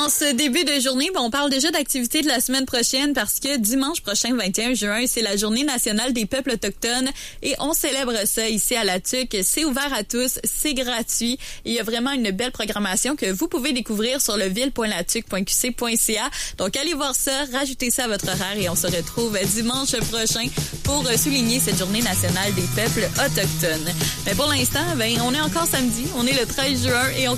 en ce début de journée, on parle déjà d'activités de la semaine prochaine parce que dimanche prochain, 21 juin, c'est la Journée nationale des peuples autochtones et on célèbre ça ici à la TUC. C'est ouvert à tous, c'est gratuit. Il y a vraiment une belle programmation que vous pouvez découvrir sur le ville.latuc.qc.ca. Donc, allez voir ça, rajoutez ça à votre horaire et on se retrouve dimanche prochain pour souligner cette Journée nationale des peuples autochtones. Mais pour l'instant, on est encore samedi, on est le 13 juin et on